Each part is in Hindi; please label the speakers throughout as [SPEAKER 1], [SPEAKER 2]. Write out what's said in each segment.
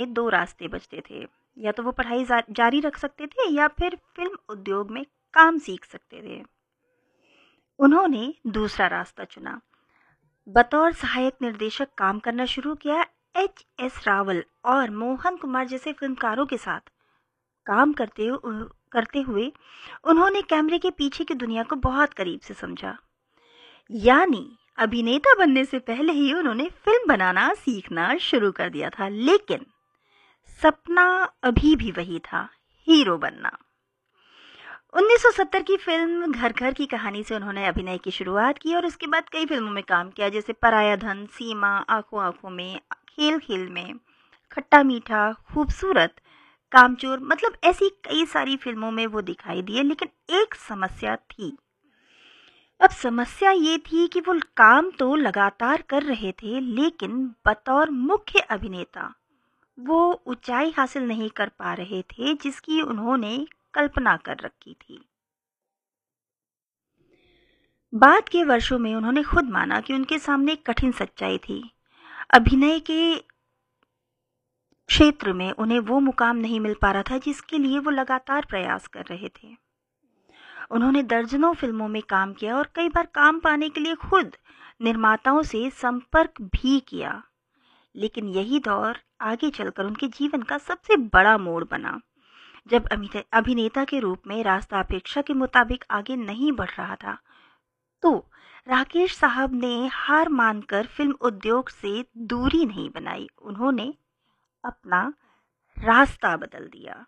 [SPEAKER 1] में दो रास्ते बचते थे। या तो वो पढ़ाई जारी रख सकते थे या फिर फिल्म उद्योग में काम सीख सकते थे। उन्होंने दूसरा रास्ता चुना। बतौर सहायक निर्देशक काम करना शुरू किया। एच.एस. रावल और मोहन कुमार जैसे फिल्मकारों के साथ काम करते हुए उन्होंने कैमरे के पीछे की दुनिया को बहुत करीब से समझा। यानी अभिनेता बनने से पहले ही उन्होंने फिल्म बनाना सीखना शुरू कर दिया था, लेकिन सपना अभी भी वही था, हीरो बनना। 1970 की फिल्म घर घर की कहानी से उन्होंने अभिनय की शुरुआत की और उसके बाद कई फिल्मों में काम किया, जैसे पराया धन, सीमा, आंखों आंखों में, खेल खेल में, खट्टा मीठा, खूबसूरत, कामचोर, मतलब ऐसी कई सारी फिल्मों में वो दिखाई दिए। लेकिन एक समस्या थी। अब समस्या ये थी कि वो काम तो लगातार कर रहे थे, लेकिन बतौर मुख्य अभिनेता वो ऊंचाई हासिल नहीं कर पा रहे थे जिसकी उन्होंने कल्पना कर रखी थी। बाद के वर्षों में उन्होंने खुद माना कि उनके सामने एक कठिन सच्चाई थी। अभिनय के क्षेत्र में उन्हें वो मुकाम नहीं मिल पा रहा था जिसके लिए वो लगातार प्रयास कर रहे थे। उन्होंने दर्जनों फिल्मों में काम किया और कई बार काम पाने के लिए खुद निर्माताओं से संपर्क भी किया। लेकिन यही दौर आगे चलकर उनके जीवन का सबसे बड़ा मोड़ बना, जब अभिनेता के रूप में रास्ता अपेक्षा के मुताबिक आगे नहीं बढ़ रहा था। तो राकेश साहब ने हार मानकर फिल्म उद्योग से दूरी नहीं बनाई, उन्होंने अपना रास्ता बदल दिया।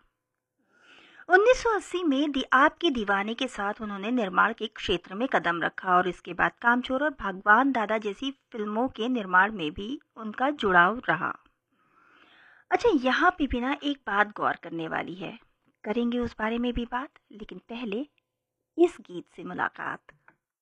[SPEAKER 1] 1980 में आपके दीवाने के साथ उन्होंने निर्माण के क्षेत्र में कदम रखा और इसके बाद कामचोर और भगवान दादा जैसी फिल्मों के निर्माण में भी उनका जुड़ाव रहा। अच्छा, यहाँ पे भी ना एक बात गौर करने वाली है, करेंगे उस बारे में भी बात, लेकिन पहले इस गीत से मुलाकात।